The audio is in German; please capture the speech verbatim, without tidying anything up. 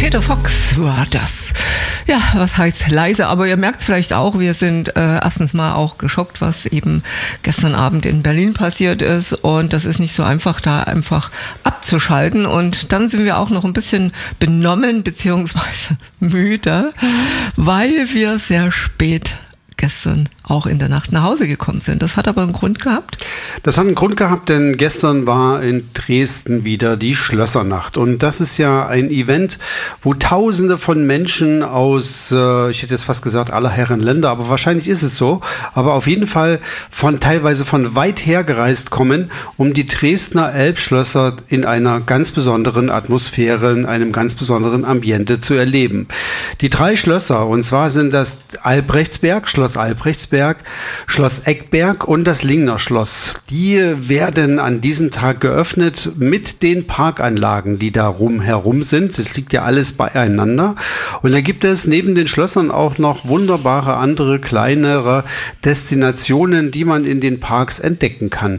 Peter Fox war das. Ja, was heißt leise, aber ihr merkt es vielleicht auch, wir sind äh, erstens mal auch geschockt, was eben gestern Abend in Berlin passiert ist, und das ist nicht so einfach, da einfach abzuschalten, und dann sind wir auch noch ein bisschen benommen beziehungsweise müde, weil wir sehr spät gestern auch in der Nacht nach Hause gekommen sind. Das hat aber einen Grund gehabt? Das hat einen Grund gehabt, denn gestern war in Dresden wieder die Schlössernacht. Und das ist ja ein Event, wo Tausende von Menschen aus, äh, ich hätte jetzt fast gesagt, aller Herren Länder, aber wahrscheinlich ist es so, aber auf jeden Fall von teilweise von weit her gereist kommen, um die Dresdner Elbschlösser in einer ganz besonderen Atmosphäre, in einem ganz besonderen Ambiente zu erleben. Die drei Schlösser, und zwar sind das Albrechtsberg, Schloss Albrechtsberg, Schloss Eckberg und das Lingner Schloss. Die werden an diesem Tag geöffnet mit den Parkanlagen, die da rumherum sind. Das liegt ja alles beieinander. Und da gibt es neben den Schlössern auch noch wunderbare andere, kleinere Destinationen, die man in den Parks entdecken kann.